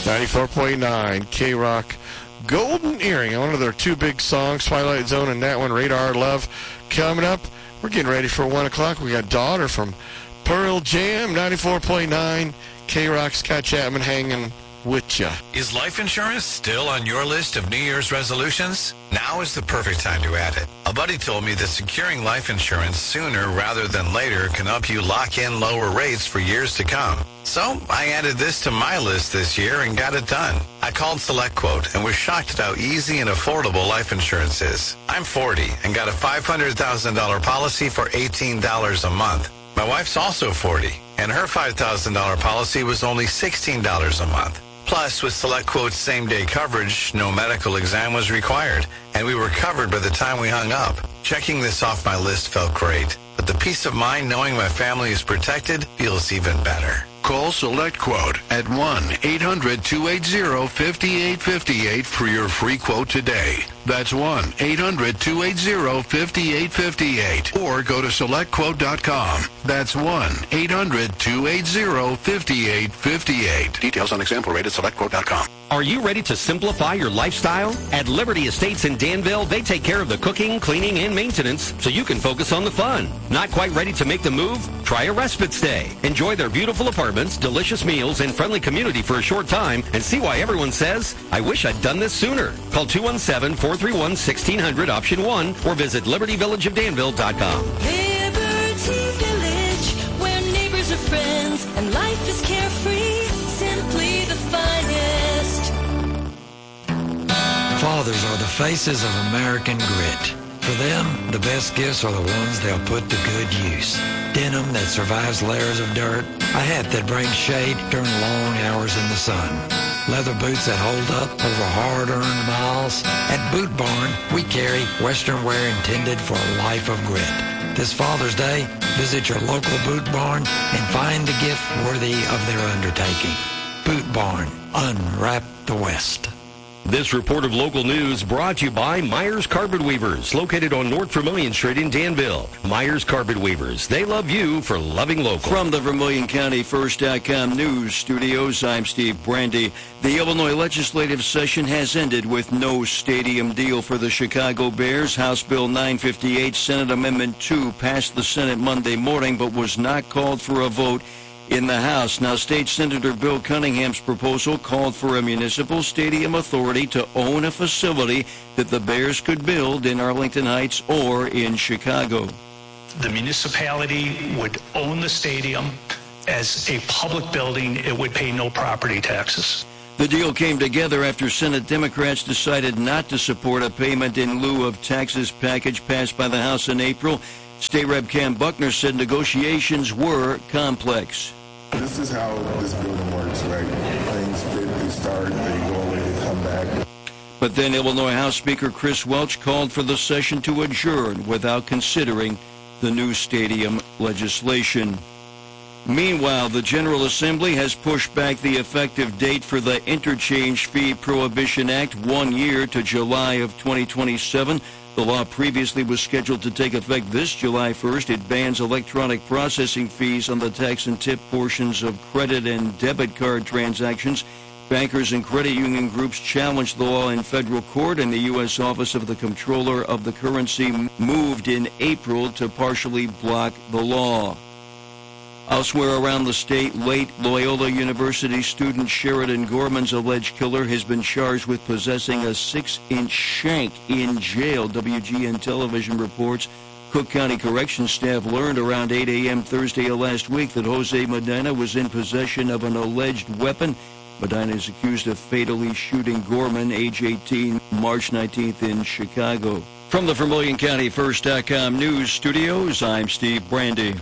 94.9 K-Rock Golden Earring. One of their two big songs, Twilight Zone and that one, Radar Love, coming up. We're getting ready for 1 o'clock. We got Daughter from Pearl Jam, 94.9 K-Rock. Scott Chapman hanging with ya. Is life insurance still on your list of New Year's resolutions? Now is the perfect time to add it. A buddy told me that securing life insurance sooner rather than later can help you lock in lower rates for years to come. So I added this to my list this year and got it done. I called SelectQuote and was shocked at how easy and affordable life insurance is. I'm 40 and got a $500,000 policy for $18 a month. My wife's also 40 and her $5,000 policy was only $16 a month. Plus, with SelectQuote's same-day coverage, no medical exam was required, and we were covered by the time we hung up. Checking this off my list felt great, but the peace of mind knowing my family is protected feels even better. Call SelectQuote at 1-800-280-5858 for your free quote today. That's 1-800-280-5858. Or go to SelectQuote.com. That's 1-800-280-5858. Details on example rate at SelectQuote.com. Are you ready to simplify your lifestyle? At Liberty Estates in Danville, they take care of the cooking, cleaning, and maintenance so you can focus on the fun. Not quite ready to make the move? Try a respite stay. Enjoy their beautiful apartments, delicious meals, and friendly community for a short time and see why everyone says, I wish I'd done this sooner. Call 217-431-1600 option 1 or visit libertyvillageofdanville.com. Liberty Village, where neighbors are friends and life is carefree, simply the finest. Fathers are the faces of American grit. For them, the best gifts are the ones they'll put to good use. Denim that survives layers of dirt, a hat that brings shade during long hours in the sun, leather boots that hold up over hard-earned miles. At Boot Barn, we carry Western wear intended for a life of grit. This Father's Day, visit your local Boot Barn and find a gift worthy of their undertaking. Boot Barn, unwrap the West. This report of local news brought to you by Myers Carpet Weavers, located on North Vermilion Street in Danville. Myers Carpet Weavers, they love you for loving local. From the Vermilion County First.com News Studios, I'm Steve Brandy. The Illinois legislative session has ended with no stadium deal for the Chicago Bears. House Bill 958, Senate Amendment 2, passed the Senate Monday morning but was not called for a vote in the House. Now, State Senator Bill Cunningham's proposal called for a municipal stadium authority to own a facility that the Bears could build in Arlington Heights or in Chicago. The municipality would own the stadium as a public building. It would pay no property taxes. The deal came together after Senate Democrats decided not to support a payment in lieu of taxes package passed by the House in April. State Rep Cam Buckner said negotiations were complex. This is how this building works, right? Things they start, they go away, they come back. But then Illinois House Speaker Chris Welch called for the session to adjourn without considering the new stadium legislation. Meanwhile, the General Assembly has pushed back the effective date for the Interchange Fee Prohibition Act 1 year to July of 2027. The law previously was scheduled to take effect this July 1st. It bans electronic processing fees on the tax and tip portions of credit and debit card transactions. Bankers and credit union groups challenged the law in federal court, and the U.S. Office of the Comptroller of the Currency moved in April to partially block the law. Elsewhere around the state, late Loyola University student Sheridan Gorman's alleged killer has been charged with possessing a 6-inch shank in jail, WGN Television reports. Cook County Corrections staff learned around 8 a.m. Thursday of last week that Jose Medina was in possession of an alleged weapon. Medina is accused of fatally shooting Gorman, age 18, March 19th in Chicago. From the Vermilion County First.com News Studios, I'm Steve Brandy.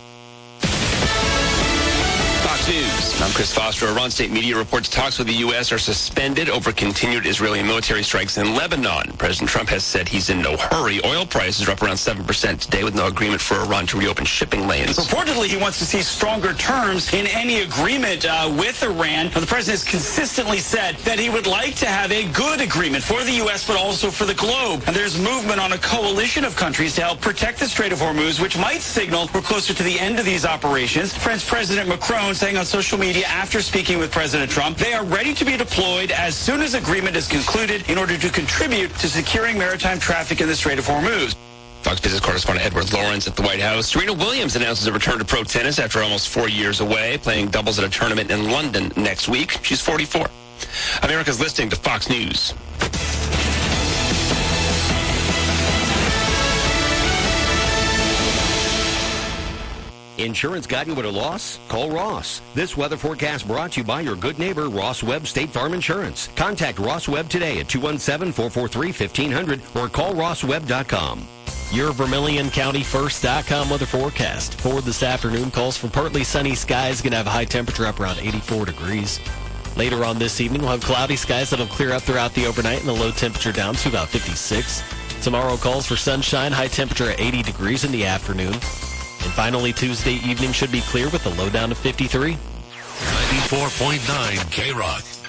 News. I'm Chris Foster. Iran state media reports talks with the U.S. are suspended over continued Israeli military strikes in Lebanon. President Trump has said he's in no hurry. Oil prices are up around 7% today with no agreement for Iran to reopen shipping lanes. Reportedly, he wants to see stronger terms in any agreement with Iran. Now, the president has consistently said that he would like to have a good agreement for the U.S., but also for the globe. And there's movement on a coalition of countries to help protect the Strait of Hormuz, which might signal we're closer to the end of these operations. French President Macron saying saying on social media after speaking with President Trump, they are ready to be deployed as soon as agreement is concluded in order to contribute to securing maritime traffic in the Strait of Hormuz. Fox Business correspondent Edward Lawrence at the White House. Serena Williams announces a return to pro tennis after almost 4 years away, playing doubles at a tournament in London next week. She's 44. America's listening to Fox News. Insurance got you at a loss? Call Ross. This weather forecast brought to you by your good neighbor, Ross Webb State Farm Insurance. Contact Ross Webb today at 217-443-1500 or call rosswebb.com. Your VermilionCountyFirst.com weather forecast. For this afternoon, calls for partly sunny skies. Going to have a high temperature up around 84 degrees. Later on this evening, we'll have cloudy skies that'll clear up throughout the overnight and the low temperature down to about 56. Tomorrow, calls for sunshine, high temperature at 80 degrees in the afternoon. And finally, Tuesday evening should be clear with a low down to 53. 94.9 K-Rock.